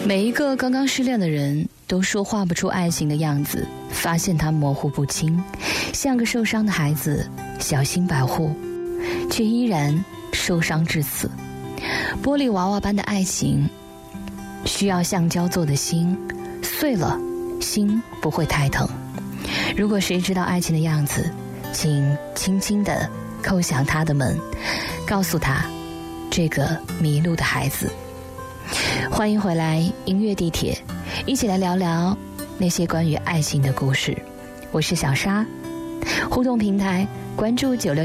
每一个刚刚失恋的人都说画不出爱情的样子，发现它模糊不清，像个受伤的孩子，小心保护，却依然受伤至死。玻璃娃娃般的爱情需要橡胶做的心，碎了心不会太疼。如果谁知道爱情的样子，请轻轻地叩响他的门，告诉他这个迷路的孩子。欢迎回来音乐地铁，一起来聊聊那些关于爱情的故事。我是小沙，互动平台关注96